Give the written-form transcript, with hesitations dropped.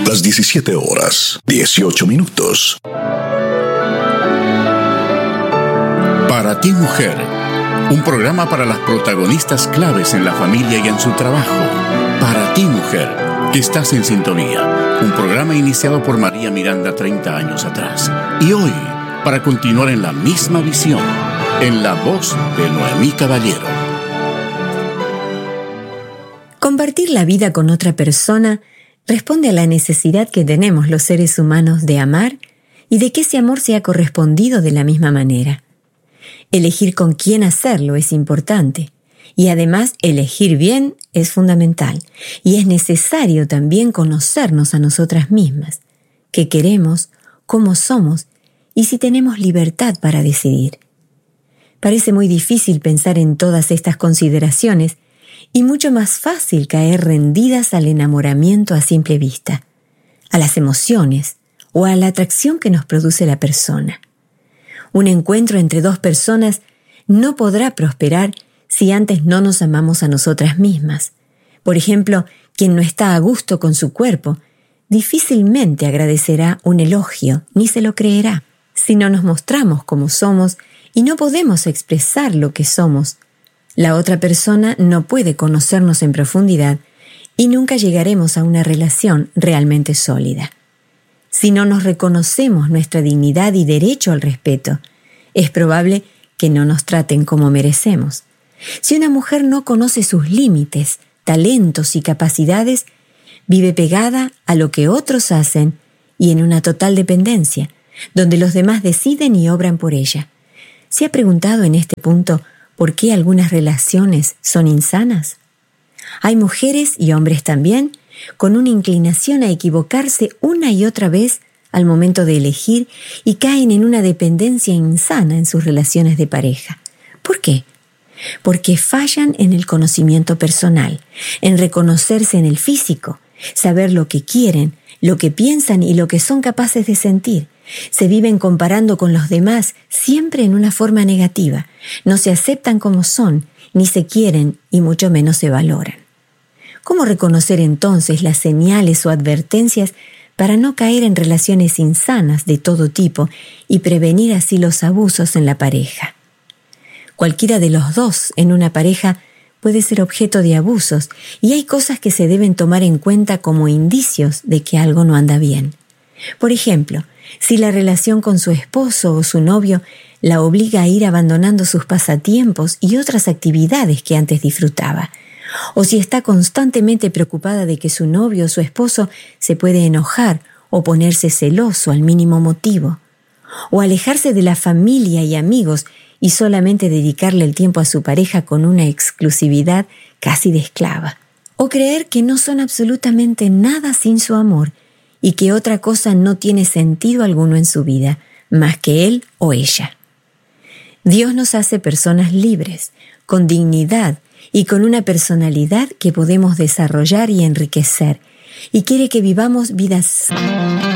Las 17 horas, 18 minutos. Para ti, mujer, un programa para las protagonistas claves en la familia y en su trabajo. Para ti, mujer, que estás en sintonía. Un programa iniciado por María Miranda 30 años atrás. Y hoy, para continuar en la misma visión, en la voz de Noemí Caballero. Compartir la vida con otra persona responde a la necesidad que tenemos los seres humanos de amar y de que ese amor sea correspondido de la misma manera. Elegir con quién hacerlo es importante y además elegir bien es fundamental y es necesario también conocernos a nosotras mismas, qué queremos, cómo somos y si tenemos libertad para decidir. Parece muy difícil pensar en todas estas consideraciones y mucho más fácil caer rendidas al enamoramiento a simple vista, a las emociones o a la atracción que nos produce la persona. Un encuentro entre dos personas no podrá prosperar si antes no nos amamos a nosotras mismas. Por ejemplo, quien no está a gusto con su cuerpo, difícilmente agradecerá un elogio ni se lo creerá. Si no nos mostramos como somos y no podemos expresar lo que somos, la otra persona no puede conocernos en profundidad y nunca llegaremos a una relación realmente sólida. Si no nos reconocemos nuestra dignidad y derecho al respeto, es probable que no nos traten como merecemos. Si una mujer no conoce sus límites, talentos y capacidades, vive pegada a lo que otros hacen y en una total dependencia, donde los demás deciden y obran por ella. ¿Se ha preguntado en este punto por qué algunas relaciones son insanas? Hay mujeres y hombres también con una inclinación a equivocarse una y otra vez al momento de elegir y caen en una dependencia insana en sus relaciones de pareja. ¿Por qué? Porque fallan en el conocimiento personal, en reconocerse en el físico, saber lo que quieren, lo que piensan y lo que son capaces de sentir. Se viven comparando con los demás siempre en una forma negativa. No se aceptan como son, ni se quieren y mucho menos se valoran. ¿Cómo reconocer entonces las señales o advertencias para no caer en relaciones insanas de todo tipo y prevenir así los abusos en la pareja? Cualquiera de los dos en una pareja puede ser objeto de abusos y hay cosas que se deben tomar en cuenta como indicios de que algo no anda bien. Por ejemplo, si la relación con su esposo o su novio la obliga a ir abandonando sus pasatiempos y otras actividades que antes disfrutaba, o si está constantemente preocupada de que su novio o su esposo se puede enojar o ponerse celoso al mínimo motivo, o alejarse de la familia y amigos y solamente dedicarle el tiempo a su pareja con una exclusividad casi de esclava, o creer que no son absolutamente nada sin su amor y que otra cosa no tiene sentido alguno en su vida, más que él o ella. Dios nos hace personas libres, con dignidad y con una personalidad que podemos desarrollar y enriquecer, y quiere que vivamos vidas